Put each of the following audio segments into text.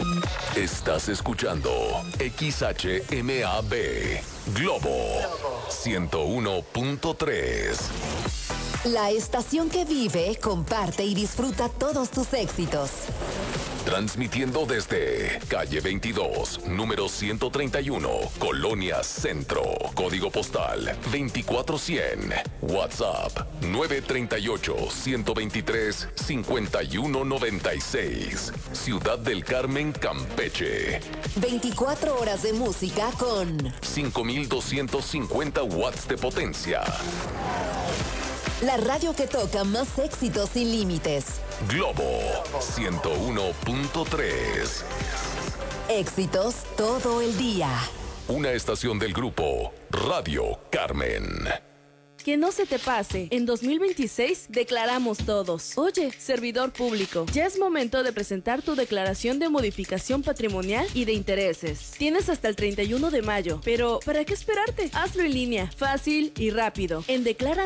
Estás escuchando XHMAB Globo 101.3. La estación que vive, comparte y disfruta todos tus éxitos. Transmitiendo desde calle 22, número 131, Colonia Centro, código postal 24100, WhatsApp 938-123-5196, Ciudad del Carmen, Campeche. 24 horas de música con 5250 watts de potencia. La radio que toca más éxitos sin límites. Globo 101.3. Éxitos todo el día. Una estación del grupo Radio Carmen. Que no se te pase, en 2026 declaramos todos. Oye, servidor público, ya es momento de presentar tu declaración de modificación patrimonial y de intereses. Tienes hasta el 31 de mayo, pero ¿para qué esperarte? Hazlo en línea, fácil y rápido, en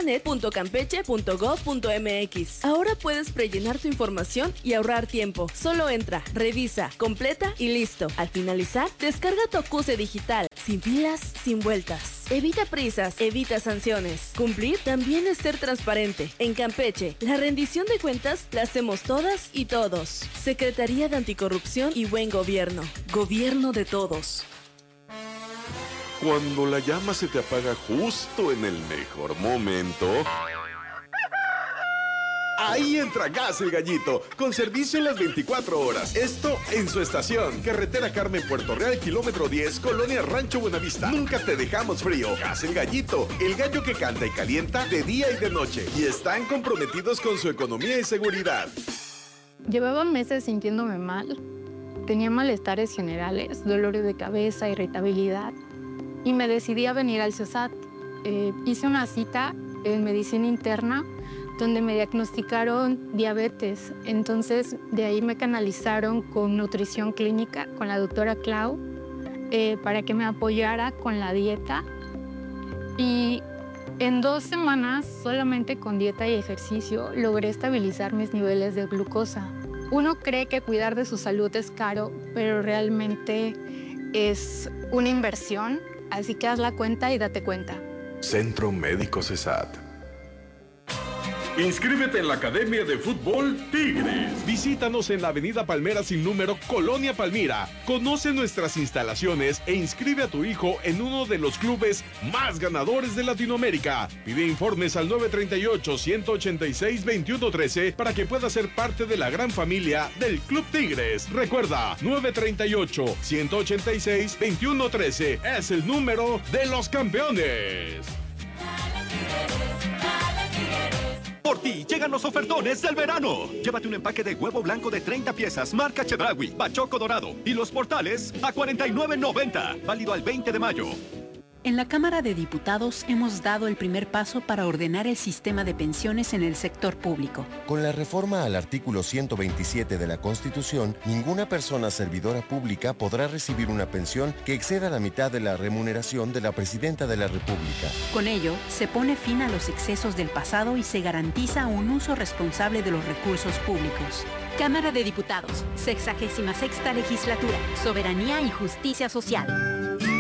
declaranet.campeche.gov.mx. Ahora puedes prellenar tu información y ahorrar tiempo. Solo entra, revisa, completa y listo. Al finalizar, descarga tu acuse digital, sin filas, sin vueltas. Evita prisas, evita sanciones. Cumplir también es ser transparente. En Campeche, la rendición de cuentas la hacemos todas y todos. Secretaría de Anticorrupción y Buen Gobierno. Gobierno de todos. Cuando la llama se te apaga justo en el mejor momento, ahí entra Gas El Gallito, con servicio en las 24 horas. Esto en su estación. Carretera Carmen, Puerto Real, kilómetro 10, Colonia Rancho Buenavista. Nunca te dejamos frío. Gas El Gallito, el gallo que canta y calienta de día y de noche. Y están comprometidos con su economía y seguridad. Llevaba meses sintiéndome mal. Tenía malestares generales, dolores de cabeza, irritabilidad. Y me decidí a venir al CESAT. Hice una cita en medicina interna donde me diagnosticaron diabetes. Entonces, de ahí me canalizaron con nutrición clínica, con la doctora Clau, para que me apoyara con la dieta. Y en 2 semanas, solamente con dieta y ejercicio, logré estabilizar mis niveles de glucosa. Uno cree que cuidar de su salud es caro, pero realmente es una inversión. Así que haz la cuenta y date cuenta. Centro Médico CESAT. Inscríbete en la Academia de Fútbol Tigres. Visítanos en la Avenida Palmera sin número, Colonia Palmira. Conoce nuestras instalaciones e inscribe a tu hijo en uno de los clubes más ganadores de Latinoamérica. Pide informes al 938-186-2113 para que pueda ser parte de la gran familia del Club Tigres. Recuerda, 938-186-2113 es el número de los campeones. Por ti llegan los ofertones del verano. Llévate un empaque de huevo blanco de 30 piezas, marca Chedraui, Bachoco Dorado y los portales a $49.90. Válido al 20 de mayo. En la Cámara de Diputados hemos dado el primer paso para ordenar el sistema de pensiones en el sector público. Con la reforma al artículo 127 de la Constitución, ninguna persona servidora pública podrá recibir una pensión que exceda la mitad de la remuneración de la Presidenta de la República. Con ello, se pone fin a los excesos del pasado y se garantiza un uso responsable de los recursos públicos. Cámara de Diputados, 66ª Legislatura, Soberanía y Justicia Social.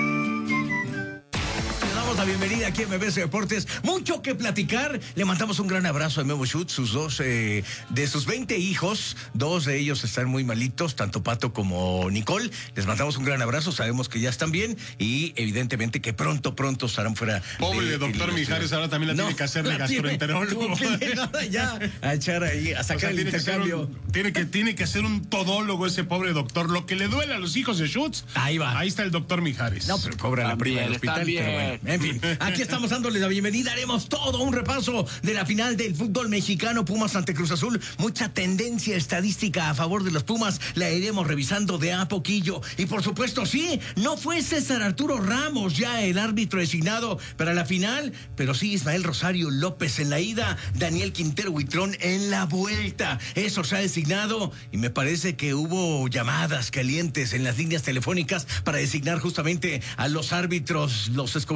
La bienvenida aquí en MBS Deportes. Mucho que platicar. Le mandamos un gran abrazo a Memo Schutz, de sus 20 hijos, 2 de ellos están muy malitos, tanto Pato como Nicole. Les mandamos un gran abrazo, sabemos que ya están bien y evidentemente que pronto estarán fuera. Pobre doctor Mijares, ahora también tiene que hacerle gastroenterólogo. Ya a echar ahí, a sacar el intercambio. Tiene que ser un todólogo ese pobre doctor. Lo que le duele a los hijos de Schutz, ahí va. Ahí está el doctor Mijares. No, pero cobra la prima del hospital. Pero bueno, en fin, aquí estamos dándoles la bienvenida. Haremos todo un repaso de la final del fútbol mexicano, Pumas ante Cruz Azul. Mucha tendencia estadística a favor de los Pumas. La iremos revisando de a poquillo. Y por supuesto, sí, no fue César Arturo Ramos ya el árbitro designado para la final, pero sí Ismael Rosario López en la ida, Daniel Quintero Huitrón en la vuelta. Eso se ha designado y me parece que hubo llamadas calientes en las líneas telefónicas para designar justamente a los árbitros. Los escogieron los equipos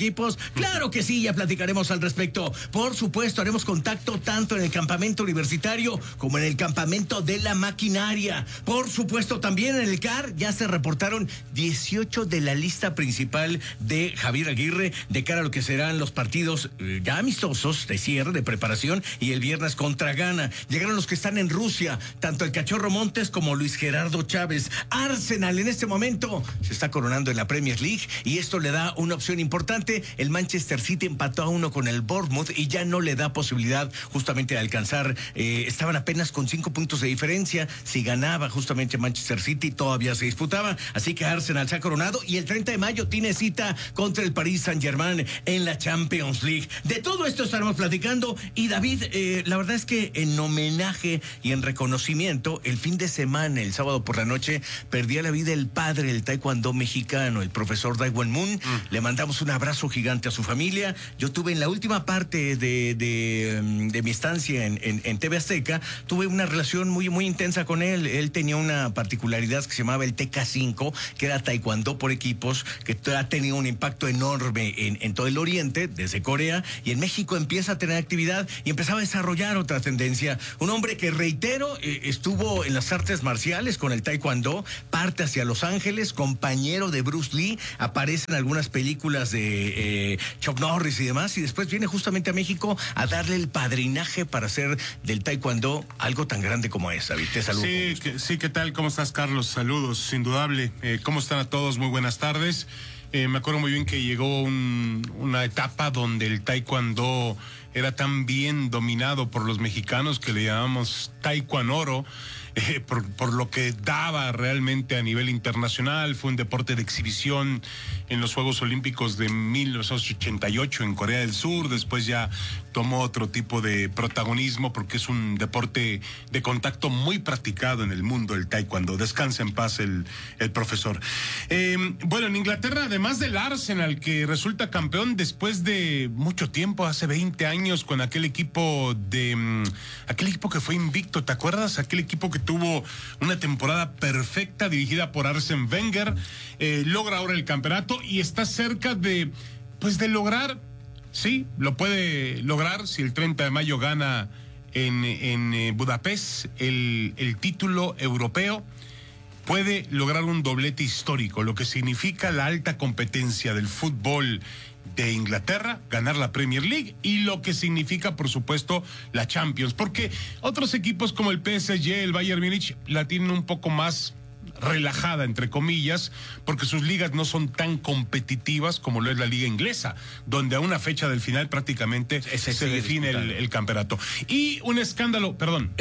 equipos? Claro que sí, ya platicaremos al respecto. Por supuesto, haremos contacto tanto en el campamento universitario como en el campamento de la maquinaria. Por supuesto, también en el CAR ya se reportaron 18 de la lista principal de Javier Aguirre de cara a lo que serán los partidos ya amistosos de cierre, de preparación, y el viernes contra Ghana. Llegaron los que están en Rusia, tanto el Cachorro Montes como Luis Gerardo Chávez. Arsenal en este momento se está coronando en la Premier League y esto le da una opción importante. El Manchester City empató a 1 con el Bournemouth y ya no le da posibilidad justamente de alcanzar, estaban apenas con 5 puntos de diferencia. Si ganaba justamente Manchester City todavía se disputaba, así que Arsenal se ha coronado y el 30 de mayo tiene cita contra el Paris Saint-Germain en la Champions League. De todo esto estaremos platicando y David, la verdad es que en homenaje y en reconocimiento, el fin de semana, el sábado por la noche, perdía la vida el padre del taekwondo mexicano, el profesor Dai Wen Moon. Le mandamos un abrazo gigante a su familia. Yo tuve en la última parte de mi estancia en TV Azteca, tuve una relación muy, muy intensa con él. Él tenía una particularidad que se llamaba el TK5, que era taekwondo por equipos, que ha tenido un impacto enorme en todo el Oriente, desde Corea, y en México empieza a tener actividad y empezaba a desarrollar otra tendencia. Un hombre que, reitero, estuvo en las artes marciales con el taekwondo, parte hacia Los Ángeles, compañero de Bruce Lee, aparece en algunas películas de Chuck Norris y demás, y después viene justamente a México a darle el padrinaje para hacer del taekwondo algo tan grande como es. David, te saludo. Sí, ¿qué tal? ¿Cómo estás, Carlos? Saludos, indudable. ¿Cómo están a todos? Muy buenas tardes. Me acuerdo muy bien que llegó una etapa donde el taekwondo era tan bien dominado por los mexicanos que le llamamos taekwondo, por lo que daba realmente a nivel internacional. Fue un deporte de exhibición en los Juegos Olímpicos de 1988 en Corea del Sur. Después ya tomó otro tipo de protagonismo porque es un deporte de contacto muy practicado en el mundo, el taekwondo. Descansa en paz el profesor. Bueno, en Inglaterra, además del Arsenal, que resulta campeón después de mucho tiempo, hace 20 años, con aquel equipo que fue invicto, ¿te acuerdas? Aquel equipo que tuvo una temporada perfecta dirigida por Arsène Wenger, logra ahora el campeonato y está cerca de lograr, sí, lo puede lograr si el 30 de mayo gana en Budapest el título europeo. Puede lograr un doblete histórico, lo que significa la alta competencia del fútbol de Inglaterra, ganar la Premier League, y lo que significa, por supuesto, la Champions, porque otros equipos como el PSG, el Bayern Múnich, la tienen un poco más relajada, entre comillas, porque sus ligas no son tan competitivas como lo es la liga inglesa, donde a una fecha del final prácticamente se define el campeonato. Y un escándalo, perdón.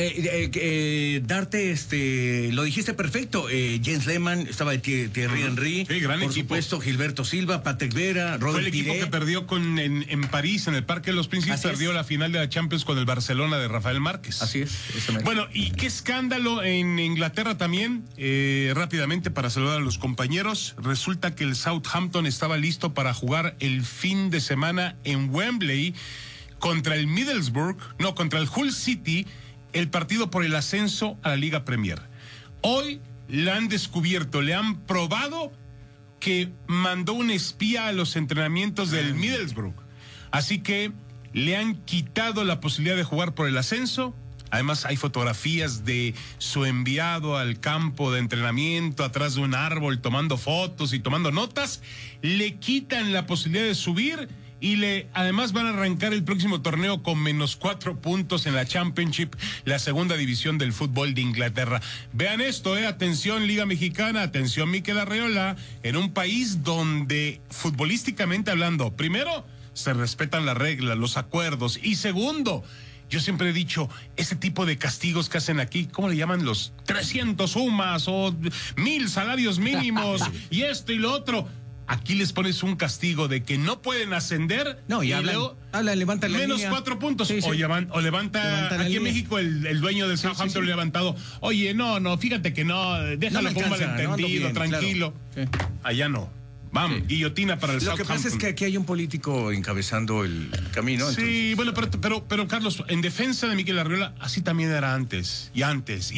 Lo dijiste perfecto. James Lehmann, estaba Thierry Henry, sí, gran por equipo. Supuesto, Gilberto Silva, Patrick Vera, Rodri. Fue el equipo que perdió en París, en el Parque de los Príncipes, perdió la final de la Champions con el Barcelona de Rafael Márquez. Así es. Bueno, y qué escándalo en Inglaterra también. Rápidamente, para saludar a los compañeros, resulta que el Southampton estaba listo para jugar el fin de semana en Wembley contra el contra el Hull City, el partido por el ascenso a la Liga Premier. Hoy le han descubierto, le han probado que mandó un espía a los entrenamientos del Middlesbrough. Así que le han quitado la posibilidad de jugar por el ascenso. Además, hay fotografías de su enviado al campo de entrenamiento atrás de un árbol tomando fotos y tomando notas. Le quitan la posibilidad de subir y además van a arrancar el próximo torneo con -4 puntos en la Championship, la segunda división del fútbol de Inglaterra. Vean esto, atención Liga Mexicana, atención Mikel Arreola, en un país donde futbolísticamente hablando, primero, se respetan las reglas, los acuerdos, y segundo, yo siempre he dicho, ese tipo de castigos que hacen aquí, ¿cómo le llaman? Los 300 UMAS o 1000 salarios mínimos y esto y lo otro. Aquí les pones un castigo de que no pueden ascender. No, y luego levanta la menos línea. 4 puntos. Sí, sí. O levanta aquí línea. en México el dueño del Southampton le ha levantado. Oye, no, fíjate que no, déjalo como malentendido, tranquilo. Claro. Sí. Allá no. Bam, Sí. guillotina para el Lo que Southampton. pasa es que aquí hay un político encabezando el camino. Sí, bueno, pero Carlos, en defensa de Mikel Arriola, así también era antes, y antes.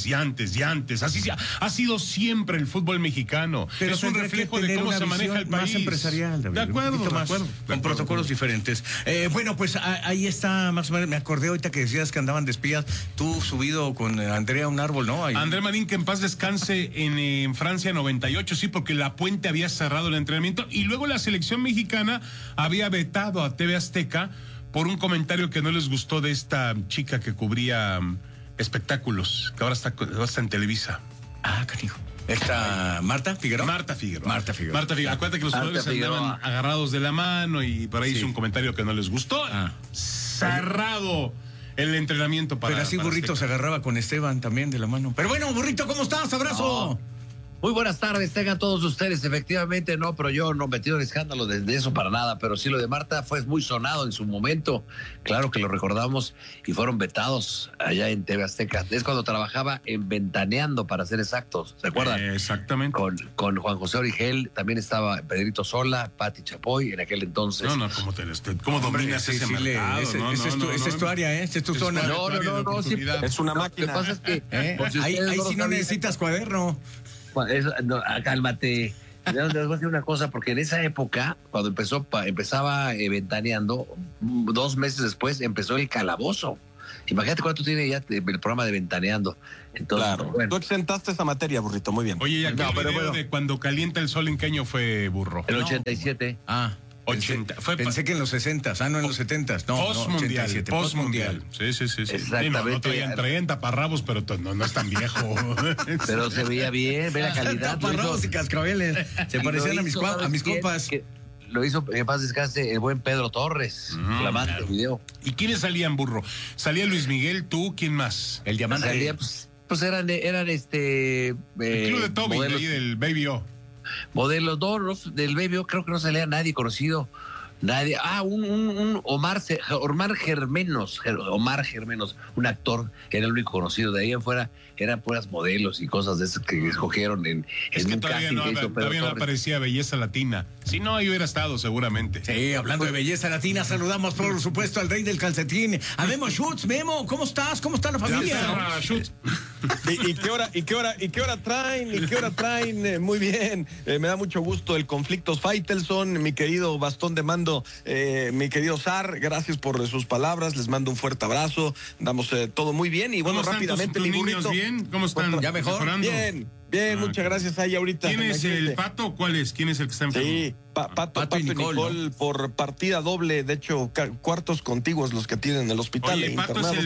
Así ha sido siempre el fútbol mexicano. Pero es un reflejo de cómo se maneja el país. Más empresarial, David, de acuerdo, un poquito más, con protocolos diferentes. Bueno, pues ahí está, más o menos. Me acordé ahorita que decías que andaban de espías. Tú subido con Andrea a un árbol, ¿no? Ahí. André Marín, que en paz descanse en Francia 98, sí, porque la Puente había cerrado el entrenamiento y luego la selección mexicana había vetado a TV Azteca por un comentario que no les gustó de esta chica que cubría espectáculos, que ahora está en Televisa. Ah, cariño. ¿Esta Marta Figueroa? Marta Figueroa. Acuérdate que los jugadores andaban agarrados de la mano y por ahí hizo un comentario que no les gustó. Cerrado el entrenamiento para... Pero así Burrito se agarraba con Esteban también de la mano. Pero bueno, Burrito, ¿cómo estás? ¡Abrazo! Muy buenas tardes, tengan todos ustedes. Efectivamente, no, pero yo no metido en escándalo de eso para nada. Pero sí, lo de Marta fue muy sonado en su momento. Claro que lo recordamos y fueron vetados allá en TV Azteca. Es cuando trabajaba en Ventaneando, para ser exactos. ¿Se acuerdan? Exactamente. Con Juan José Origel, también estaba Pedrito Sola, Pati Chapoy en aquel entonces. ¿Cómo dominas ese mercado? Esa es tu área, ¿eh? Esa es tu zona. No, sí, es una máquina. Lo que pasa es que... Ahí sí no necesitas cuaderno. Cálmate. Les voy a decir una cosa, porque en esa época, cuando empezaba Ventaneando, 2 meses después empezó El Calabozo. Imagínate cuánto tiene ya el programa de Ventaneando. Entonces, claro. bueno. Tú exentaste esa materia, Burrito, muy bien. Oye, ya pero de cuando calienta el sol, ¿en qué año fue, Burro? El 87. Pensé que en los 60, no en los 70. No, Postmundial. Sí. Exactamente. No traían taparrabos, pero no es tan viejo. Pero se veía bien, ve la calidad. Taparrabos y cascabeles. Se parecían a mis compas. Lo hizo, en paz descanse, el buen Pedro Torres. Flamante video. ¿Y quiénes salían, Burro? Salía Luis Miguel, tú, ¿quién más? El Diamante. Salía, pues eran el club de Toby, modelos, ahí del Baby O. Modelos del Baby O, creo que no salía nadie conocido. Nadie. Un Omar Germenos, un actor, era el único conocido. De ahí en fuera eran puras modelos y cosas de esas que escogieron en un todavía casting. Todavía no aparecía belleza latina. Si no, ahí hubiera estado seguramente. Sí, hablando de belleza latina, saludamos por supuesto al rey del calcetín, a Memo Schutz. Memo, ¿cómo estás? ¿Cómo está la familia? ¿Y qué hora traen? Muy bien. Me da mucho gusto el conflicto Faitelson, mi querido bastón de mando, mi querido Zar, gracias por sus palabras, les mando un fuerte abrazo, damos todo muy bien y bueno, rápidamente tus niños bien? ¿Cómo están? ¿Ya mejor? ¿Mejorando? Bien, muchas gracias ahí ahorita. ¿Quién es el Pato o cuál es? ¿Quién es el que está enfermo? Sí, Pato y Nicole, ¿no? Por partida doble, de hecho, cuartos contiguos los que tienen en el hospital. Oye,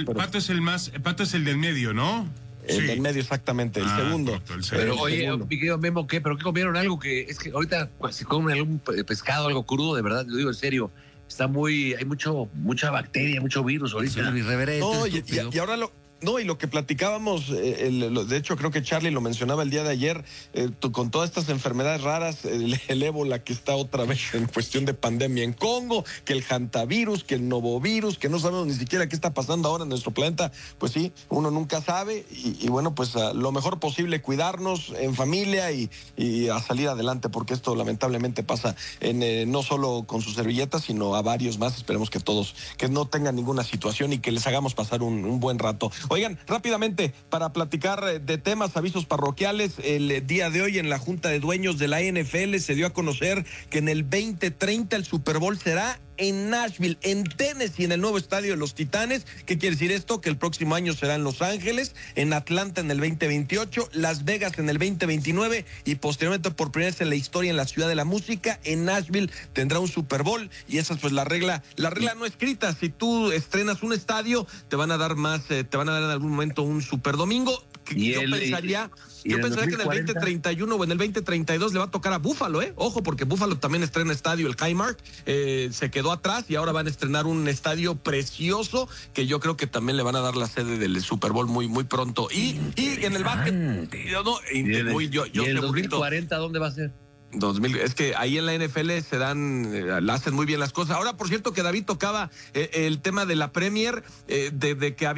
Pato es el del medio, ¿no? El del medio, exactamente, el segundo. Pero oye, mi querido Memo, ¿pero qué comieron? Algo que es que ahorita si comen algún pescado, algo crudo, de verdad, lo digo en serio, hay mucha bacteria, mucho virus ahorita. No, y ahora y lo que platicábamos, de hecho creo que Charlie lo mencionaba el día de ayer, con todas estas enfermedades raras, el ébola que está otra vez en cuestión de pandemia en Congo, que el hantavirus, que el novovirus, que no sabemos ni siquiera qué está pasando ahora en nuestro planeta, pues sí, uno nunca sabe y bueno, pues lo mejor posible cuidarnos en familia y a salir adelante, porque esto lamentablemente pasa no solo con sus servilletas, sino a varios más. Esperemos que todos, que no tengan ninguna situación y que les hagamos pasar un buen rato. Oigan, rápidamente, para platicar de temas, avisos parroquiales, el día de hoy en la Junta de Dueños de la NFL se dio a conocer que en el 2030 el Super Bowl será en Nashville, en Tennessee, en el nuevo estadio de los Titanes. ¿Qué quiere decir esto? Que el próximo año será en Los Ángeles, en Atlanta en el 2028, Las Vegas en el 2029 y posteriormente, por primera vez en la historia, en la ciudad de la música, en Nashville tendrá un Super Bowl. Y esa es pues la regla no escrita. Si tú estrenas un estadio, te van a dar en algún momento un Super Domingo. Yo pensaría que en el 2031 o en el 2032 le va a tocar a Buffalo, Ojo, porque Buffalo también estrena estadio, el Highmark, se quedó atrás y ahora van a estrenar un estadio precioso que yo creo que también le van a dar la sede del Super Bowl muy, muy pronto. Y en el básquet, ¿Y el 2040 dónde va a ser? 2000, es que ahí en la NFL hacen muy bien las cosas. Ahora, por cierto, que David tocaba el tema de la Premier, de que había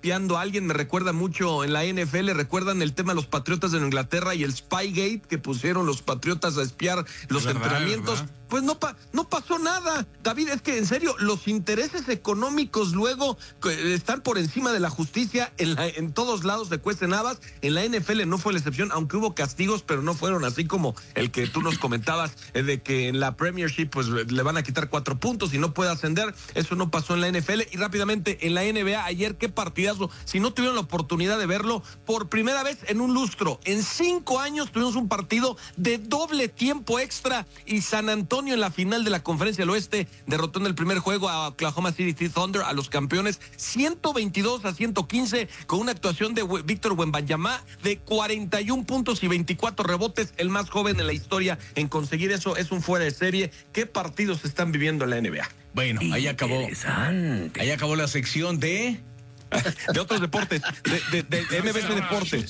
espiando a alguien. Me recuerda mucho en la NFL, recuerdan el tema de los Patriotas de Inglaterra y el Spygate que pusieron los Patriotas a espiar los entrenamientos. ¿Verdad? Pues no pasó nada. David, es que en serio, los intereses económicos luego están por encima de la justicia. En todos lados se cuecen habas. En la NFL no fue la excepción, aunque hubo castigos, pero no fueron así como el que tú nos comentabas, de que en la Premiership pues le van a quitar 4 puntos y no puede ascender. Eso no pasó en la NFL. Y rápidamente en la NBA ayer, qué partidazo. Si no tuvieron la oportunidad de verlo, por primera vez en un lustro, en 5 años tuvimos un partido de doble tiempo extra y San Antonio en la final de la Conferencia del Oeste derrotó en el primer juego a Oklahoma City Thunder, a los campeones, 122-115, con una actuación de Víctor Wembanyama de 41 puntos y 24 rebotes, el más joven en la historia en conseguir eso. Es un fuera de serie. ¿Qué partidos se están viviendo en la NBA? Bueno, ahí acabó. Ahí acabó la sección de otros deportes, de MBC Deportes.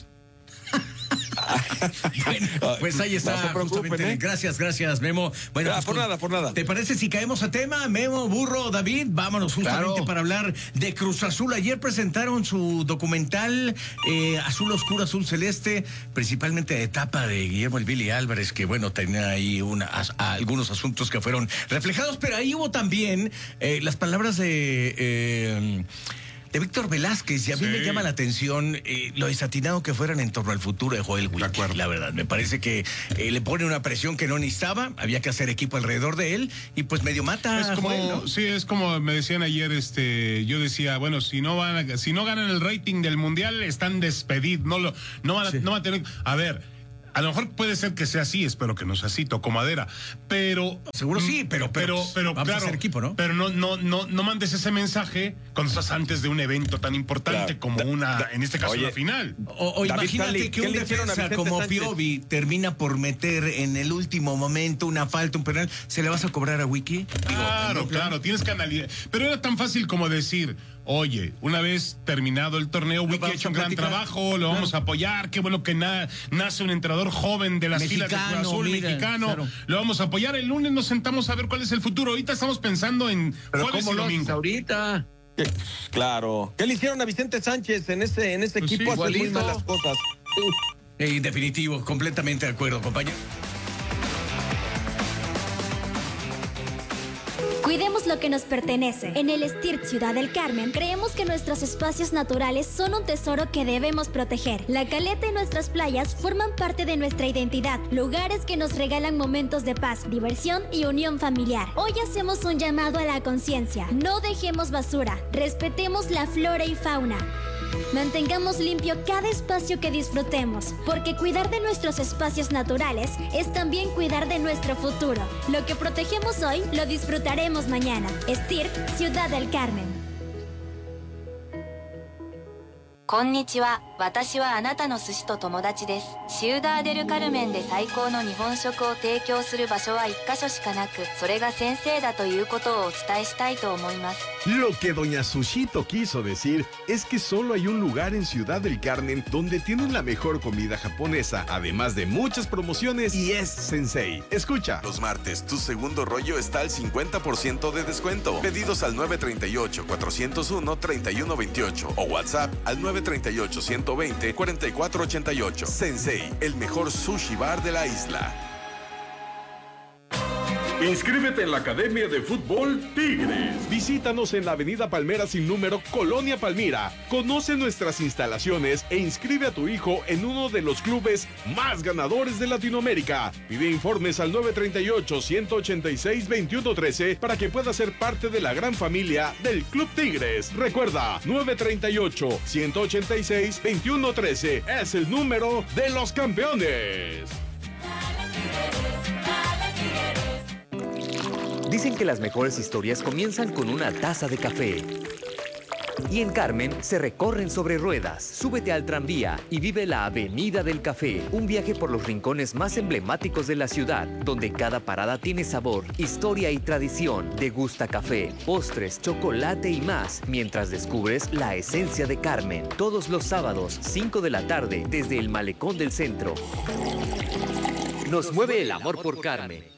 Bueno, pues ahí está. No se preocupen, Gracias, Memo. Bueno, pues, por nada. ¿Te parece si caemos a tema, Memo, Burro, David? Vámonos justamente para hablar de Cruz Azul. Ayer presentaron su documental Azul Oscuro, Azul Celeste, principalmente de etapa de Guillermo El Billy Álvarez, que bueno, tenía ahí algunos asuntos que fueron reflejados, pero ahí hubo también las palabras de Víctor Velázquez, y a mí me llama la atención lo desatinado que fueran en torno al futuro de Joel Wiki. La verdad, me parece que le pone una presión que no necesitaba, había que hacer equipo alrededor de él, y pues medio mata es como, Joel, ¿no? Sí, es como me decían ayer, yo decía, bueno, si no ganan el rating del Mundial, están despedidos, no van a tener... A ver... A lo mejor puede ser que sea así, espero que no sea así, toco madera, pero... Seguro sí, pero vamos claro, a hacer equipo, ¿no? Pero no mandes ese mensaje cuando estás antes de un evento tan importante como en este caso, la final. O imagínate que un defensa como Piovi termina por meter en el último momento una falta, un penal, ¿se le vas a cobrar a Wiki? Claro, tienes que analizar. Pero era tan fácil como decir... Oye, una vez terminado el torneo, Wiki ha hecho un gran trabajo, lo vamos a apoyar, qué bueno que nace un entrenador joven de las filas de Cruz Azul, mexicano, lo vamos a apoyar. El lunes nos sentamos a ver cuál es el futuro. Ahorita estamos pensando en jueves y domingo. Ahorita. Claro. ¿Qué le hicieron a Vicente Sánchez en ese equipo? Sí, hace muy malas cosas. Definitivo, completamente de acuerdo, compañero. Cuidemos lo que nos pertenece. En el STIRT Ciudad del Carmen, creemos que nuestros espacios naturales son un tesoro que debemos proteger. La caleta y nuestras playas forman parte de nuestra identidad, lugares que nos regalan momentos de paz, diversión y unión familiar. Hoy hacemos un llamado a la conciencia. No dejemos basura, respetemos la flora y fauna. Mantengamos limpio cada espacio que disfrutemos, porque cuidar de nuestros espacios naturales es también cuidar de nuestro futuro. Lo que protegemos hoy, lo disfrutaremos mañana. STIRT, Ciudad del Carmen. こんにちは。私はあなたの寿司と友達です。シウダーデルカルメンで最高の日本食を提供する場所は1カ所しかなく、それが先生だということをお伝えしたいと思います。 Lo que doña Sushito quiso decir es que solo hay un lugar en Ciudad del Carmen donde tienen la mejor comida japonesa, además de muchas promociones, y es Sensei. Escucha. Los martes, tu segundo rollo está al 50% de descuento. Pedidos al 938-401-3128 o WhatsApp al 938-120-4488. Sensei, el mejor sushi bar de la isla. Inscríbete en la Academia de Fútbol Tigres. Visítanos en la Avenida Palmera sin número, Colonia Palmira. Conoce nuestras instalaciones e inscribe a tu hijo en uno de los clubes más ganadores de Latinoamérica. Pide informes al 938-186-2113 para que pueda ser parte de la gran familia del Club Tigres. Recuerda, 938-186-2113 es el número de los campeones. Dicen que las mejores historias comienzan con una taza de café. Y en Carmen se recorren sobre ruedas. Súbete al tranvía y vive la Avenida del Café. Un viaje por los rincones más emblemáticos de la ciudad, donde cada parada tiene sabor, historia y tradición. Degusta café, postres, chocolate y más, mientras descubres la esencia de Carmen. Todos los sábados, 5 de la tarde, desde el Malecón del Centro. Nos mueve el amor por Carmen.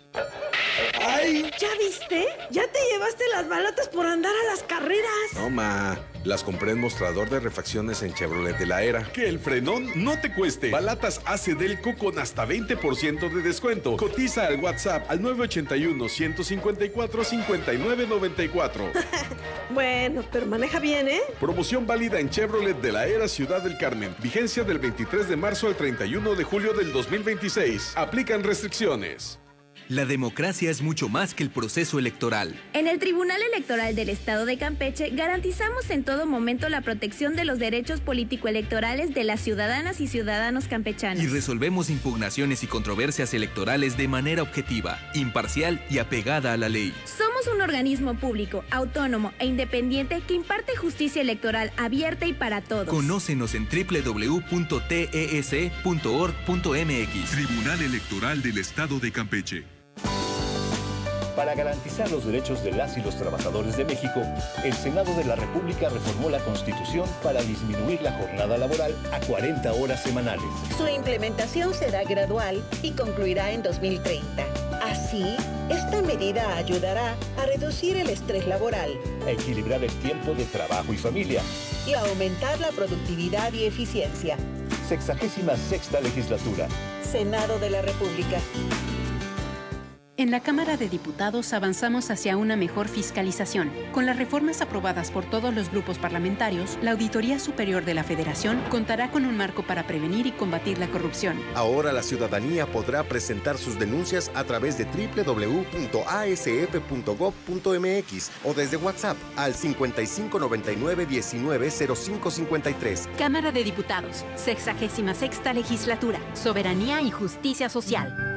¡Ay! ¿Ya viste? Ya te llevaste las balotas por andar a las carreras. No, ma. Las compré en mostrador de refacciones en Chevrolet de la Era. Que el frenón no te cueste. Balatas AC Delco con hasta 20% de descuento. Cotiza al WhatsApp al 981-154-5994. Bueno, pero maneja bien, ¿eh? Promoción válida en Chevrolet de la Era Ciudad del Carmen. Vigencia del 23 de marzo al 31 de julio del 2026. Aplican restricciones. La democracia es mucho más que el proceso electoral. En el Tribunal Electoral del Estado de Campeche garantizamos en todo momento la protección de los derechos político-electorales de las ciudadanas y ciudadanos campechanos. Y resolvemos impugnaciones y controversias electorales de manera objetiva, imparcial y apegada a la ley. Somos un organismo público, autónomo e independiente que imparte justicia electoral abierta y para todos. Conócenos en www.tes.org.mx. Tribunal Electoral del Estado de Campeche. Para garantizar los derechos de las y los trabajadores de México, el Senado de la República reformó la Constitución para disminuir la jornada laboral a 40 horas semanales. Su implementación será gradual y concluirá en 2030. Así, esta medida ayudará a reducir el estrés laboral, a equilibrar el tiempo de trabajo y familia y a aumentar la productividad y eficiencia. 66ª Legislatura. Senado de la República. En la Cámara de Diputados avanzamos hacia una mejor fiscalización. Con las reformas aprobadas por todos los grupos parlamentarios, la Auditoría Superior de la Federación contará con un marco para prevenir y combatir la corrupción. Ahora la ciudadanía podrá presentar sus denuncias a través de www.asf.gov.mx o desde WhatsApp al 5599-190553. Cámara de Diputados, 66ª Legislatura, Soberanía y Justicia Social.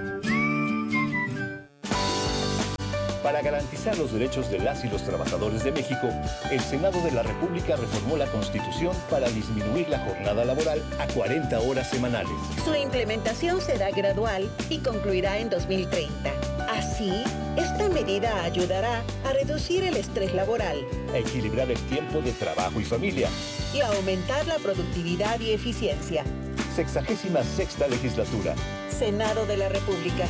Para garantizar los derechos de las y los trabajadores de México, el Senado de la República reformó la Constitución para disminuir la jornada laboral a 40 horas semanales. Su implementación será gradual y concluirá en 2030. Así, esta medida ayudará a reducir el estrés laboral, a equilibrar el tiempo de trabajo y familia y a aumentar la productividad y eficiencia. 66ª Legislatura. Senado de la República.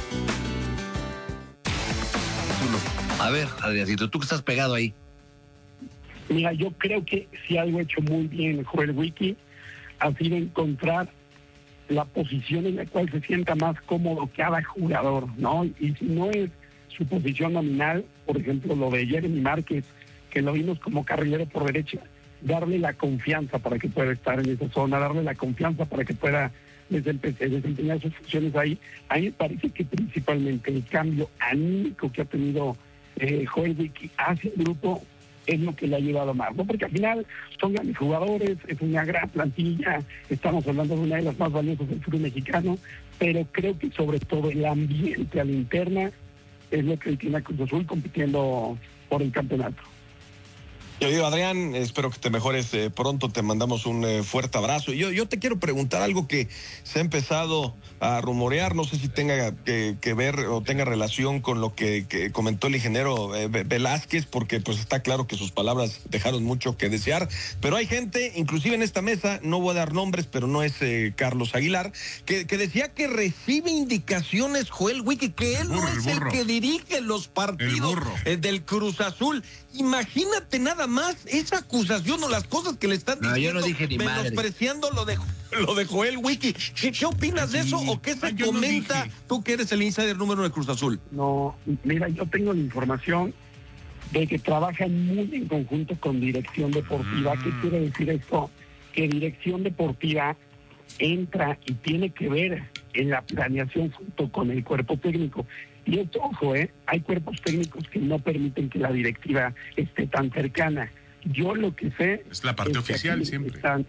A ver, Adriancito, tú que estás pegado ahí. Mira, yo creo que si algo ha hecho muy bien Joel Wiki ha sido encontrar la posición en la cual se sienta más cómodo cada jugador, ¿no? Y si no es su posición nominal, por ejemplo, lo de Jeremy Márquez, que lo vimos como carrilero por derecha, darle la confianza para que pueda estar en esa zona, darle la confianza para que pueda desempeñar sus funciones ahí. A mí me parece que principalmente el cambio anímico que ha tenido Joel Wiki hacia el grupo es lo que le ha ayudado más, ¿no? Porque al final son grandes jugadores, es una gran plantilla, estamos hablando de una de las más valiosas del fútbol mexicano, pero creo que sobre todo el ambiente a la interna es lo que tiene a Cruz Azul compitiendo por el campeonato. Yo digo, Adrián, espero que te mejores pronto, te mandamos un fuerte abrazo. Yo te quiero preguntar algo que se ha empezado a rumorear, no sé si tenga que ver o tenga relación con lo que comentó el ingeniero Velázquez, porque pues está claro que sus palabras dejaron mucho que desear, pero hay gente, inclusive en esta mesa, no voy a dar nombres, pero no es Carlos Aguilar, que decía que recibe indicaciones Joel Wiki, que él no es el que dirige los partidos del Cruz Azul. Imagínate nada más esa acusación o las cosas que le están diciendo. No, yo no dije ni madre. Menospreciando lo de Joel Wiki. ¿Qué opinas de eso o qué se comenta tú que eres el insider número de Cruz Azul? No, mira, yo tengo la información de que trabajan muy en conjunto con Dirección Deportiva. ¿Qué quiere decir esto? Que Dirección Deportiva entra y tiene que ver en la planeación junto con el cuerpo técnico. Y esto, ojo, hay cuerpos técnicos que no permiten que la directiva esté tan cercana. Yo lo que sé... Es la parte oficial siempre. Están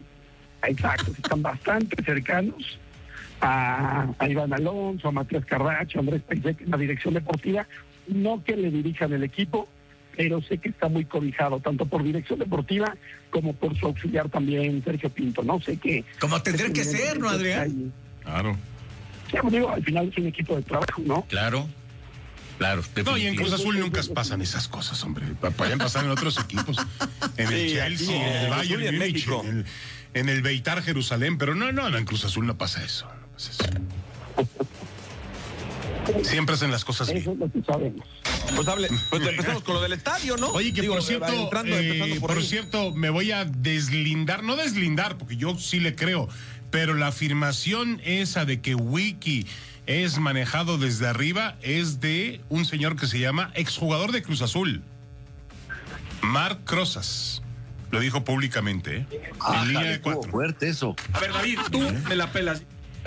bastante cercanos a Iván Alonso, a Matías Carracho, a Andrés Pérez en la dirección deportiva. No que le dirijan el equipo, pero sé que está muy cobijado, tanto por dirección deportiva como por su auxiliar también, Sergio Pinto. No sé qué... Como tendría que ser, ¿no, Adrián? Claro. Digo, al final es un equipo de trabajo, ¿no? Claro. Claro. No, y en Cruz Azul nunca pasan esas cosas, hombre. Pueden pasar en otros equipos. En el Chelsea, en el Bayern, en México, en el Beitar Jerusalén, pero no, en Cruz Azul no pasa eso. Siempre hacen las cosas bien. Eso es lo que sabemos. Pues empezamos con lo del estadio, ¿no? Oye, que por cierto, me voy a no deslindar, porque yo sí le creo, pero la afirmación esa de que Wiki es manejado desde arriba es de un señor que se llama exjugador de Cruz Azul, Marc Crozas. Lo dijo públicamente, en línea de 4. Fuerte eso. A ver, David, tú me la pelas.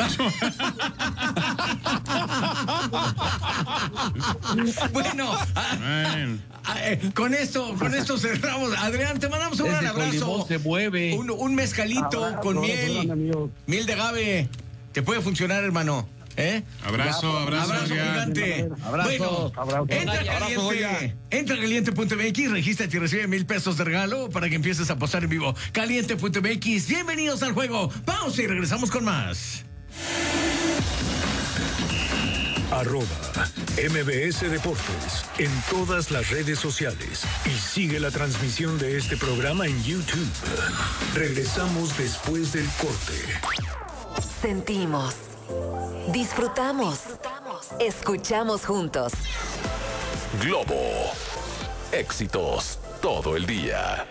Bueno, con esto cerramos. Adrián, te mandamos un gran abrazo. Se mueve. Un mezcalito con miel. Miel de agave. Te puede funcionar, hermano. Abrazo gigante. Bueno, entra a caliente.mx, regístrate y recibe $1,000 de regalo para que empieces a apostar en vivo. Caliente.mx, bienvenidos al juego. Pausa y regresamos con más. @MBS Deportes en todas las redes sociales y sigue la transmisión de este programa en YouTube. Regresamos después del corte. Sentimos, disfrutamos, escuchamos juntos. Globo, éxitos todo el día.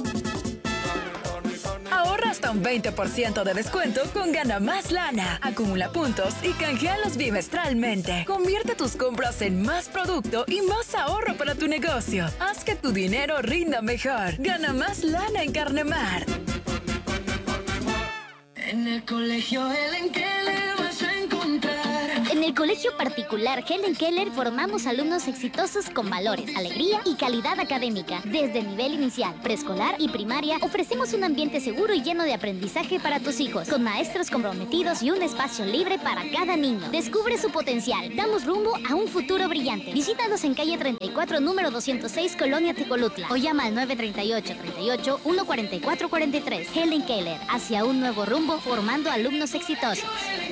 Ahorra hasta un 20% de descuento con Gana Más Lana. Acumula puntos y canjealos bimestralmente. Convierte tus compras en más producto y más ahorro para tu negocio. Haz que tu dinero rinda mejor. Gana Más Lana en Carnemar. En el colegio Helen Keller vas a encontrar. En el colegio particular Helen Keller formamos alumnos exitosos con valores, alegría y calidad académica. Desde el nivel inicial, preescolar y primaria, ofrecemos un ambiente seguro y lleno de aprendizaje para tus hijos, con maestros comprometidos y un espacio libre para cada niño. Descubre su potencial. Damos rumbo a un futuro brillante. Visítanos en calle 34, número 206, Colonia Tecolutla, o llama al 938-38-144-43. Helen Keller, hacia un nuevo rumbo, formando alumnos exitosos.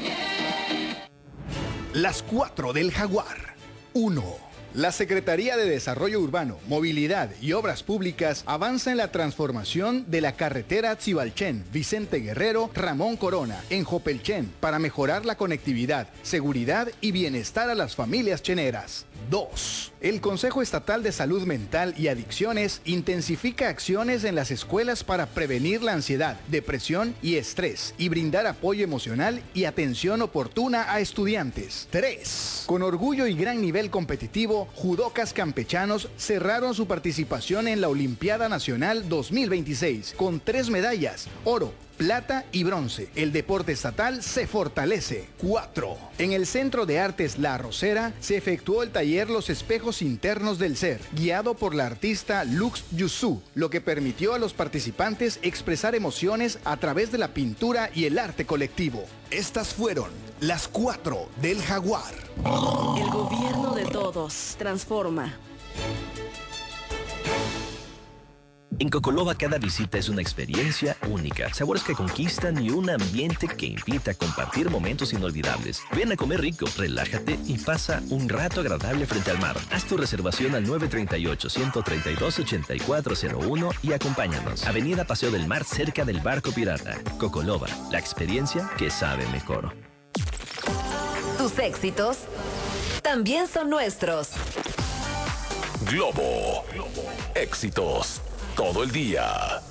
Las 4 del Jaguar. 1. La Secretaría de Desarrollo Urbano, Movilidad y Obras Públicas avanza en la transformación de la carretera Tzibalchén, Vicente Guerrero, Ramón Corona, en Jopelchen, para mejorar la conectividad, seguridad y bienestar a las familias cheneras. 2. El Consejo Estatal de Salud Mental y Adicciones intensifica acciones en las escuelas para prevenir la ansiedad, depresión y estrés y brindar apoyo emocional y atención oportuna a estudiantes. 3. Con orgullo y gran nivel competitivo, judocas campechanos cerraron su participación en la Olimpiada Nacional 2026 con 3 medallas, oro, plata y bronce. El deporte estatal se fortalece. 4. En el Centro de Artes La Arrocera se efectuó el taller Los Espejos Internos del Ser, guiado por la artista Lux Yusu, lo que permitió a los participantes expresar emociones a través de la pintura y el arte colectivo. Estas fueron las 4 del Jaguar. El gobierno de todos. Transforma. En Cocoloba cada visita es una experiencia única, sabores que conquistan y un ambiente que invita a compartir momentos inolvidables. Ven a comer rico, relájate y pasa un rato agradable frente al mar. Haz tu reservación al 938-132-8401 y acompáñanos. Avenida Paseo del Mar, cerca del Barco Pirata. Cocoloba, la experiencia que sabe mejor. Tus éxitos también son nuestros. Globo, éxitos todo el día.